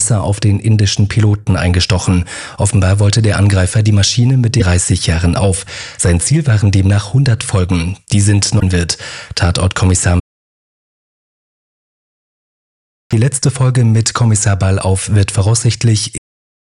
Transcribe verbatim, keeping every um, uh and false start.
Messer auf den indischen Piloten eingestochen. Offenbar wollte der Angreifer die Maschine mit den dreißig Jahren auf. Sein Ziel waren demnach hundert Folgen. Die sind nun wird. Tatortkommissar. Die letzte Folge mit Kommissar Ballauf wird voraussichtlich